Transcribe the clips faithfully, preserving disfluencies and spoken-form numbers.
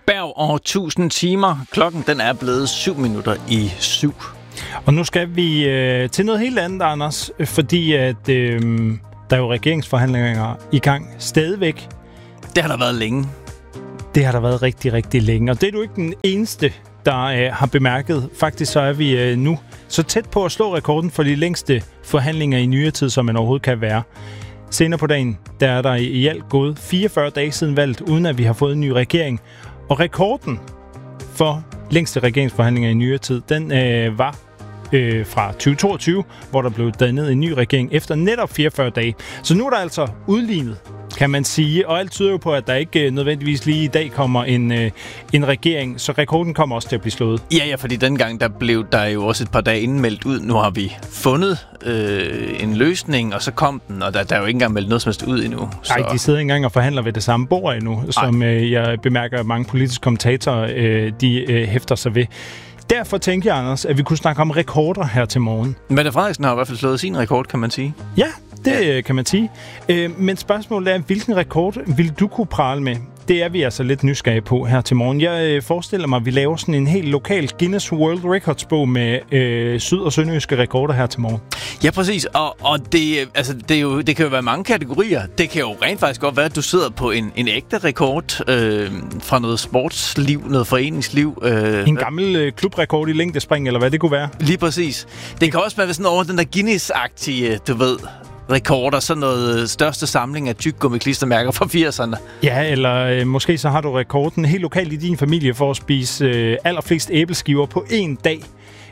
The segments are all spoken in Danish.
Berg og tusind timer. Klokken den er blevet syv minutter i syv. Og nu skal vi øh, til noget helt andet, Anders, fordi at øh, der er jo regeringsforhandlinger i gang stadigvæk. Det har der været længe. Det har der været rigtig, rigtig længe. Og det er du ikke den eneste, der øh, har bemærket. Faktisk så er vi øh, nu så tæt på at slå rekorden for de længste forhandlinger i nyere tid, som man overhovedet kan være. Senere på dagen, der er der i alt gået fireogfyrre dage siden valget, uden at vi har fået en ny regering. Og rekorden for længste regeringsforhandlinger i nyere tid, den øh, var øh, fra tyve toogtyve, hvor der blev dannet en ny regering efter netop fireogfyrre dage. Så nu er der altså udlignet, kan man sige. Og alt tyder jo på, at der ikke øh, nødvendigvis lige i dag kommer en, øh, en regering. Så rekorden kommer også til at blive slået. Ja, ja, fordi dengang der blev der jo også et par dage inden meldt ud. Nu har vi fundet øh, en løsning, og så kom den, og der, der er jo ikke engang meldt noget som helst ud endnu. Så... Nej, de sidder ikke engang og forhandler ved det samme bord endnu, som øh, jeg bemærker, at mange politiske kommentatorer øh, de øh, hæfter sig ved. Derfor tænkte jeg, Anders, at vi kunne snakke om rekorder her til morgen. Mette Frederiksen har i hvert fald slået sin rekord, kan man sige. Ja, det ja. kan man sige. Øh, men spørgsmålet er, hvilken rekord vil du kunne prale med? Det er vi altså lidt nysgerrige på her til morgen. Jeg øh, forestiller mig, at vi laver sådan en helt lokal Guinness World Records-bog med øh, syd- og sønderjyske rekorder her til morgen. Ja, præcis. Og, og det, altså, det, er jo, det kan jo være mange kategorier. Det kan jo rent faktisk godt være, at du sidder på en, en ægte rekord øh, fra noget sportsliv, noget foreningsliv. Øh, en gammel øh, klubrekord i længdespring, eller hvad det kunne være. Lige præcis. Det kan også være sådan over den der Guinness-agtige, du ved... rekorder, sådan noget største samling af tyggegummi-klistermærker fra firserne. Ja, eller øh, måske så har du rekorden helt lokalt i din familie for at spise øh, allerflest æbleskiver på én dag.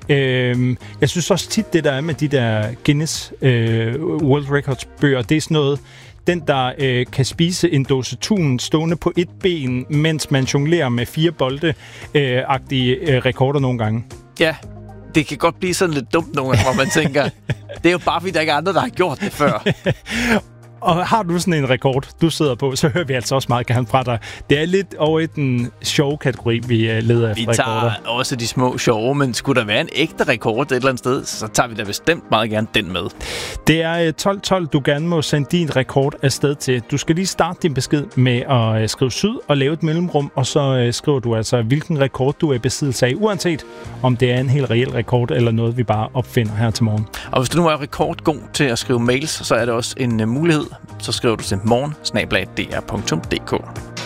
Øh, jeg synes også tit, det der er med de der Guinness øh, World Records-bøger, det er sådan noget, den der øh, kan spise en dåse tun stående på et ben, mens man jonglerer med fire bolde-agtige øh, rekorder nogle gange. Ja, det kan godt blive sådan lidt dumt nogle gange, hvor man tænker, det er jo bare fordi, der ikke er andre, der har gjort det før. Og har du sådan en rekord, du sidder på, så hører vi altså også meget gerne fra dig. Det er lidt over i den sjove kategori, vi leder efter rekorder. Vi tager også de små sjove, men skulle der være en ægte rekord et eller andet sted, så tager vi da bestemt meget gerne den med. Det er tolv tolv, du gerne må sende din rekord afsted til. Du skal lige starte din besked med at skrive syd og lave et mellemrum, og så skriver du altså, hvilken rekord du er i besiddelse af, uanset om det er en helt reel rekord eller noget, vi bare opfinder her til morgen. Og hvis du nu er rekordgod til at skrive mails, så er det også en mulighed. Så skriver du til morgen snabel-a d r punktum d k.